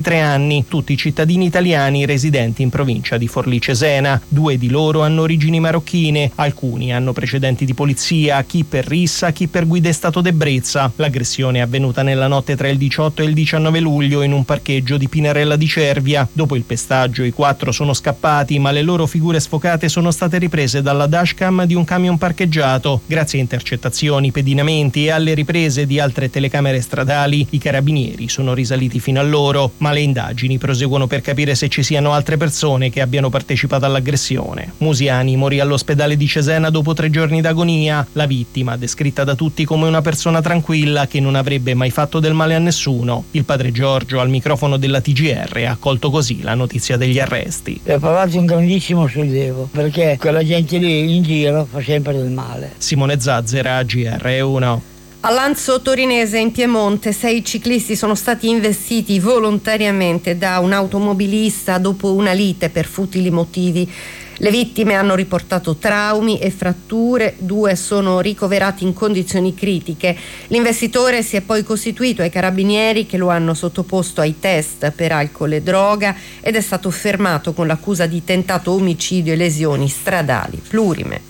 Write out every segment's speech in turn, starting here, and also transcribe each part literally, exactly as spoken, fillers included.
ventitré anni, tutti cittadini italiani residenti in provincia di Forlì Cesena. Due di loro hanno origini marocchine, alcuni hanno precedenti di polizia, chi per rissa, chi per guida in stato d'ebbrezza. L'aggressione è avvenuta nella notte tra il diciotto e il diciannove luglio in un parcheggio di Pinarella di Cervia. Dopo il pestaggio i quattro sono scappati, ma le loro figure sfocate sono state riprese dalla dashcam di un camion parcheggiato. Grazie a intercettazioni, pedinamenti e alle riprese di altre telecamere stradali, i carabinieri sono risaliti fino a loro, ma le indagini proseguono per capire se ci siano altre persone che abbiano partecipato all'aggressione. Musiani morì all'ospedale di Cesena dopo tre giorni d'agonia. La vittima, descritta da tutti come una persona tranquilla che non avrebbe mai fatto del male a nessuno. Il padre Giorgio al microfono della T G R ha accolto così la notizia degli arresti. È provato un grandissimo sollievo, perché quella gente lì in giro fa sempre del male. Simone Zazzera, G R uno. A Lanzo Torinese in Piemonte sei ciclisti sono stati investiti volontariamente da un automobilista dopo una lite per futili motivi. Le vittime hanno riportato traumi e fratture, due sono ricoverati in condizioni critiche. L'investitore si è poi costituito ai carabinieri che lo hanno sottoposto ai test per alcol e droga ed è stato fermato con l'accusa di tentato omicidio e lesioni stradali plurime.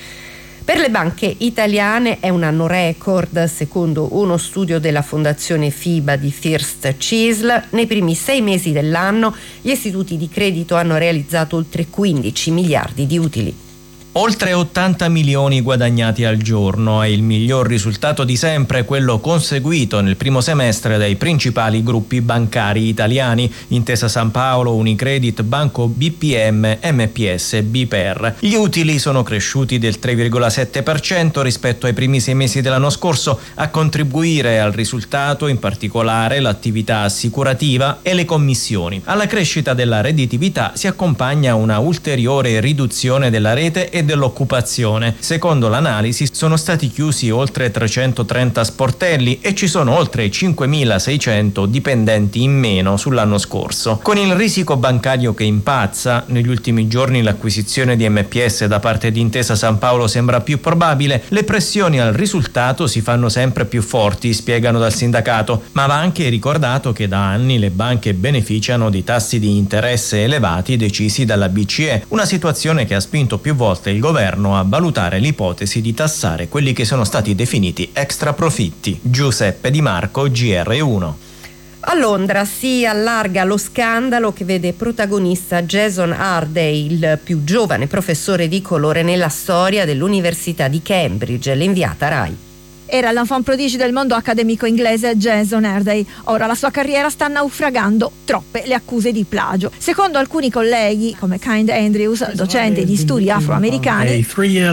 Per le banche italiane è un anno record, secondo uno studio della Fondazione FIBA di First Cisl. Nei primi sei mesi dell'anno gli istituti di credito hanno realizzato oltre quindici miliardi di utili. Oltre ottanta milioni guadagnati al giorno è il miglior risultato di sempre, quello conseguito nel primo semestre dai principali gruppi bancari italiani: Intesa Sanpaolo, Unicredit, Banco B P M, M P S e BPER. Gli utili sono cresciuti del tre virgola sette per cento rispetto ai primi sei mesi dell'anno scorso. A contribuire al risultato in particolare l'attività assicurativa e le commissioni. Alla crescita della redditività si accompagna una ulteriore riduzione della rete e dell'occupazione. Secondo l'analisi sono stati chiusi oltre trecentotrenta sportelli e ci sono oltre cinquemilaseicento dipendenti in meno sull'anno scorso. Con il risico bancario che impazza, negli ultimi giorni l'acquisizione di M P S da parte di Intesa Sanpaolo sembra più probabile. Le pressioni al risultato si fanno sempre più forti, spiegano dal sindacato, ma va anche ricordato che da anni le banche beneficiano di tassi di interesse elevati decisi dalla B C E, una situazione che ha spinto più volte il governo a valutare l'ipotesi di tassare quelli che sono stati definiti extra profitti. Giuseppe Di Marco, G R uno. A Londra si allarga lo scandalo che vede protagonista Jason Harday, il più giovane professore di colore nella storia dell'Università di Cambridge, l'inviata Rai. Era l'enfant prodige del mondo accademico inglese Jason Harday. Ora la sua carriera sta naufragando, troppe le accuse di plagio. Secondo alcuni colleghi, come Kind Andrews, docente di studi afroamericani,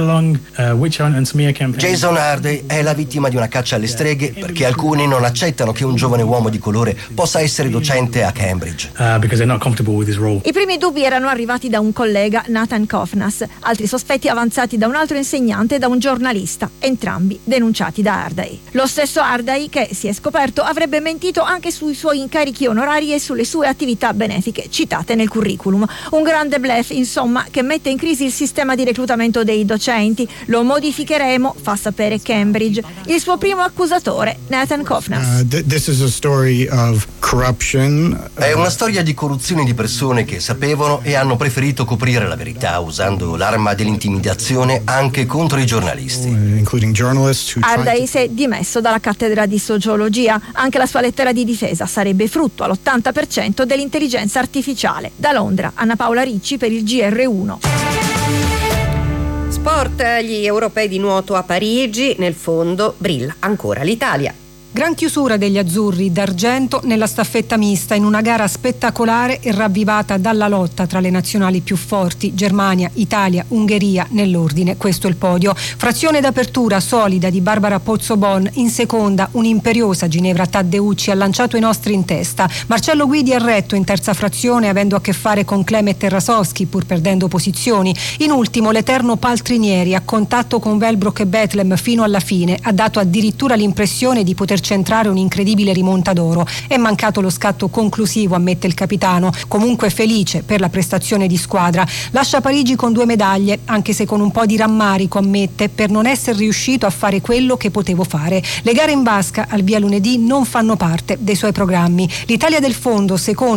Jason Harday è la vittima di una caccia alle streghe perché alcuni non accettano che un giovane uomo di colore possa essere docente a Cambridge. I primi dubbi erano arrivati da un collega, Nathan Kofnas, altri sospetti avanzati da un altro insegnante e da un giornalista, entrambi denunciati da Harday. Lo stesso Harday che, si è scoperto, avrebbe mentito anche sui suoi incarichi onorari e sulle sue attività benefiche citate nel curriculum. Un grande bluff, insomma, che mette in crisi il sistema di reclutamento dei docenti. Lo modificheremo, fa sapere Cambridge. Il suo primo accusatore, Nathan Kofnas. Uh, th- this is a story of corruption. È una storia di corruzione di persone che sapevano e hanno preferito coprire la verità usando l'arma dell'intimidazione anche contro i giornalisti. Including journalists who Harday si è dimesso dalla cattedra di sociologia. Anche la sua lettera di difesa sarebbe frutto all'ottanta per cento dell'intelligenza artificiale. Da Londra, Anna Paola Ricci per il G R uno. Sport, gli europei di nuoto a Parigi, nel fondo brilla ancora l'Italia. Gran chiusura degli azzurri d'argento nella staffetta mista in una gara spettacolare e ravvivata dalla lotta tra le nazionali più forti, Germania, Italia, Ungheria nell'ordine. Questo è il podio. Frazione d'apertura solida di Barbara Pozzobon, in seconda un'imperiosa Ginevra Taddeucci ha lanciato i nostri in testa. Marcello Guidi è retto in terza frazione avendo a che fare con Klemet Terrasowski pur perdendo posizioni. In ultimo l'eterno Paltrinieri a contatto con Velbrock e Bethlehem fino alla fine ha dato addirittura l'impressione di poter centrare un'incredibile rimonta d'oro. È mancato lo scatto conclusivo, ammette il capitano, comunque felice per la prestazione di squadra. Lascia Parigi con due medaglie, anche se con un po' di rammarico, ammette, per non essere riuscito a fare quello che potevo fare. Le gare in vasca al via lunedì non fanno parte dei suoi programmi. L'Italia del fondo, secondo